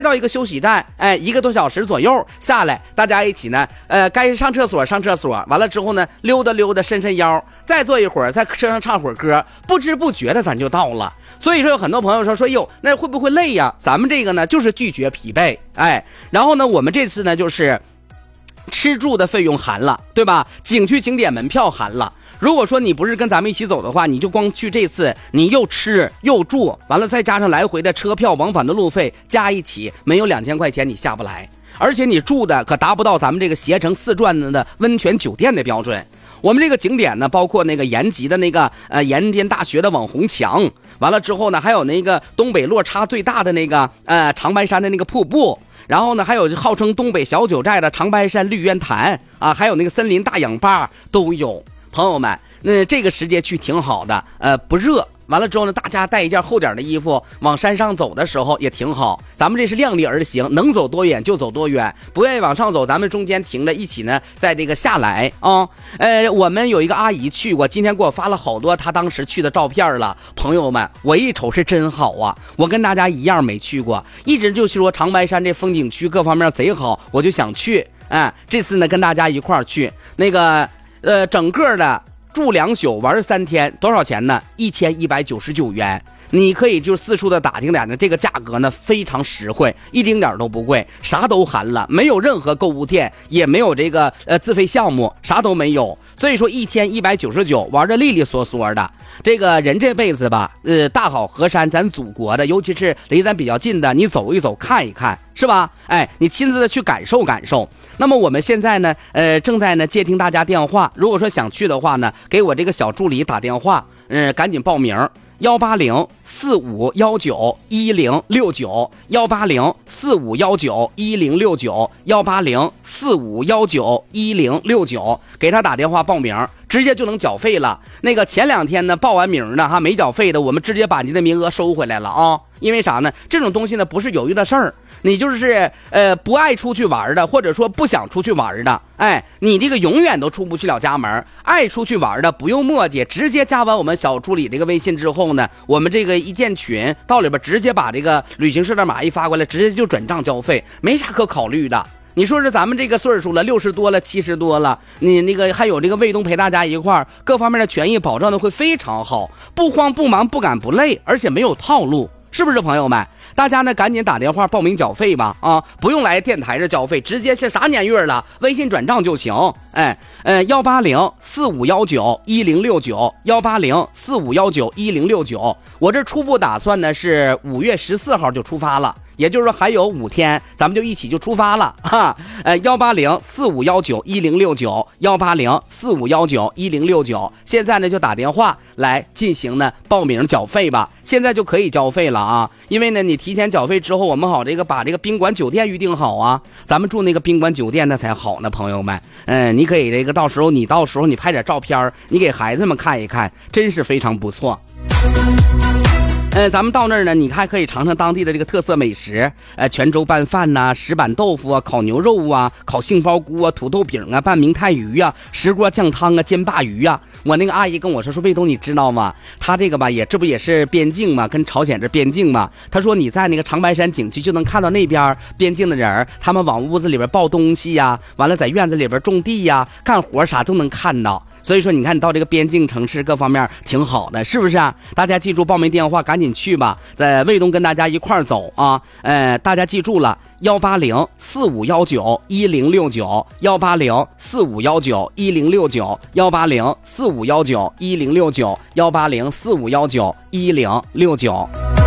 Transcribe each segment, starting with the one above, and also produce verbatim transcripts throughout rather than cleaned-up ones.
到一个休息站，哎，一个多小时左右下来，大家一起呢，呃，该上厕所上厕所，完了之后呢，溜达溜达，伸伸腰，再坐一会儿，在车上唱会儿歌，不知不觉的咱就到了。所以说有很多朋友说说哟，那会不会累呀？咱们这个呢就是拒绝疲惫，哎，然后呢，我们这次呢就是吃住的费用含了，对吧？景区景点门票含了。如果说你不是跟咱们一起走的话，你就光去这次，你又吃又住，完了再加上来回的车票往返的路费，加一起没有两千块钱你下不来，而且你住的可达不到咱们这个携程四转的温泉酒店的标准。我们这个景点呢，包括那个延吉的那个呃延边大学的网红墙，完了之后呢，还有那个东北落差最大的那个呃长白山的那个瀑布。然后呢，还有号称东北小九寨的长白山绿渊潭啊，还有那个森林大氧吧都有。朋友们，那这个时节去挺好的，呃，不热。完了之后呢，大家带一件厚点的衣服，往山上走的时候也挺好。咱们这是量力而行，能走多远就走多远，不愿意往上走，咱们中间停着，一起呢，在这个下来啊。呃，我们有一个阿姨去过，今天给我发了好多她当时去的照片了。朋友们，我一瞅是真好啊！我跟大家一样没去过，一直就是说长白山这风景区各方面贼好，我就想去。哎，这次呢跟大家一块儿去，那个呃，整个的。住两宿玩三天多少钱呢？一千一百九十九元。你可以就四处的打听点呢，这个价格呢非常实惠，一丁点都不贵，啥都含了，没有任何购物店，也没有这个呃自费项目，啥都没有。所以说一千一百九十九玩的利利索索的。这个人这辈子吧，呃，大好河山，咱祖国的，尤其是离咱比较近的，你走一走，看一看，是吧？哎，你亲自的去感受感受。那么我们现在呢，呃，正在呢接听大家电话。如果说想去的话呢，给我这个小助理打电话，嗯、呃，赶紧报名。幺八零四五幺九一零六九，幺八零四五幺九一零六九，幺八零四五幺九一零六九，给他打电话报名，直接就能缴费了。那个前两天呢报完名呢哈没缴费的，我们直接把您的名额收回来了啊。因为啥呢？这种东西呢不是有余的事儿。你就是呃不爱出去玩的，或者说不想出去玩的，哎，你这个永远都出不去了家门。爱出去玩的不用磨叽，直接加完我们小助理这个微信之后呢，我们这个一建群到里边直接把这个旅行社的码一发过来，直接就转账交费，没啥可考虑的。你说是咱们这个岁数了，六十多了，七十多了，你那个还有这个卫东陪大家一块儿，各方面的权益保障的会非常好，不慌不忙不赶不累，而且没有套路，是不是朋友们？大家呢赶紧打电话报名缴费吧啊，不用来电台这缴费，直接是啥年月了，微信转账就行。哎，呃，幺八零四五幺九一零六九，幺八零四五幺九一零六九。我这初步打算呢是五月十四号就出发了。也就是说还有五天，咱们就一起就出发了哈。呃，幺八零四五幺九一零六九，幺八零四五幺九一零六九。现在呢就打电话来进行呢报名缴费吧，现在就可以交费了啊。因为呢你提前缴费之后，我们好这个把这个宾馆酒店预定好啊，咱们住那个宾馆酒店那才好呢，朋友们。嗯，你可以这个到时候你到时候你拍点照片，你给孩子们看一看，真是非常不错。呃，咱们到那儿呢，你还可以尝尝当地的这个特色美食，呃，泉州拌饭呐、啊、石板豆腐啊、烤牛肉啊、烤杏鲍菇啊、土豆饼啊、拌明太鱼啊、石锅酱汤啊、煎鲅鱼啊。我那个阿姨跟我说说，卫东你知道吗？他这个吧，也这不也是边境嘛，跟朝鲜这边境嘛。他说你在那个长白山景区就能看到那边边境的人，他们往屋子里边抱东西呀，完了在院子里边种地呀、干活啥都能看到。所以说你看你到这个边境城市各方面挺好的，是不是啊？大家记住报名电话，赶紧去吧，在卫东跟大家一块儿走啊。呃大家记住了，幺八零四五幺九一零六九，幺八零四五幺九一零六九，幺八零四五幺九一零六九，幺八零四五幺九一零六九。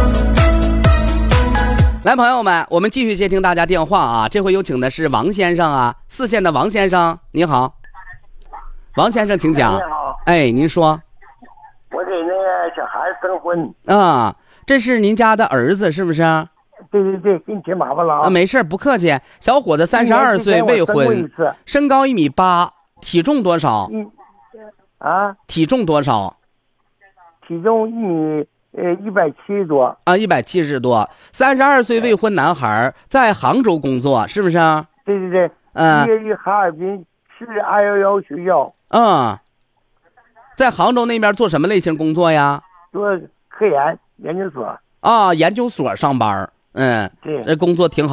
来，朋友们，我们继续接听大家电话啊。这回有请的是王先生啊，四县的王先生，你好。王先生请讲。 你好。 哎，您说。 我给那个小孩子征婚。 啊，这是您家的儿子是不是？ 对对对，给你添麻烦了啊。 啊，没事，不客气。小伙子三十二岁，未婚，身高一米八，体重多少？ 一啊？ 体重多少？ 体重一米呃一百七十多。 啊，一百七十多。三十二岁未婚男孩，在杭州工作，是不是？ 对对对。 嗯。 毕业于哈尔滨市二幺幺学校。 嗯。在杭州那边做什么类型工作呀？ 做科研研究所。 啊，研究所上班。 嗯， 对这工作挺好。